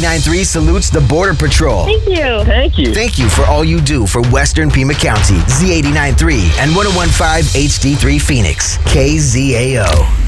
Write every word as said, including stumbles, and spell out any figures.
eighty-nine point three salutes the Border Patrol. Thank you. Thank you. Thank you for all you do for Western Pima County. Z eighty-nine point three and one oh one point five H D three Phoenix. K Z A O.